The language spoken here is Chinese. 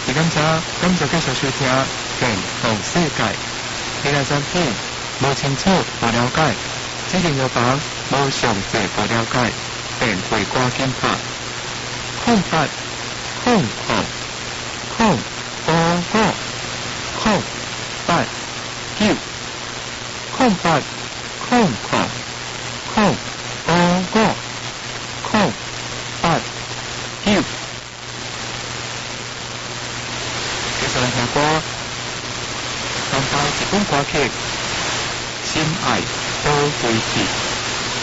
感谢继续收听《健康世界》。你来产品无清楚、无了解，指定药房无详细、无了解，便会赶紧拍0800接下来听歌，安排一本歌曲《心爱多归去》。